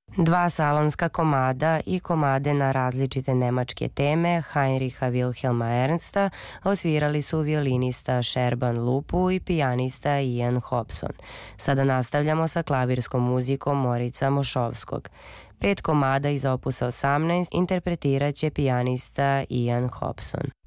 Dva salonska komada i komade na različite nemačke teme Heinricha Wilhelma Ernsta osvirali su violinista Sherban Lupu i pijanista Ian Hobson. Sada nastavljamo sa klavirskom muzikom Morica Mošovskog. 5 komada iz opusa 18 interpretirat će pijanista Ian Hobson.